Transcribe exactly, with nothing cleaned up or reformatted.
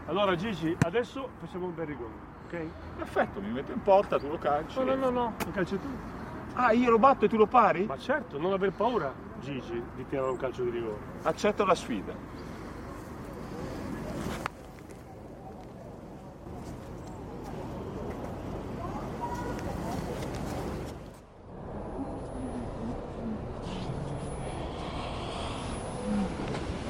Allora Gigi, adesso facciamo un bel rigore, ok? Perfetto, mi metto in porta, tu lo calci. No, no, no, no, lo calci tu. Ah, io lo batto e tu lo pari? Ma certo, non aver paura, Gigi, di tirare un calcio di rigore. Accetto la sfida.